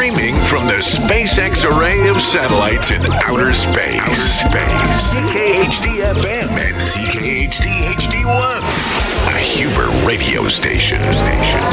Streaming from the SpaceX array of satellites in outer space. CKHD-FM and CKHD-HD1. A Huber radio station.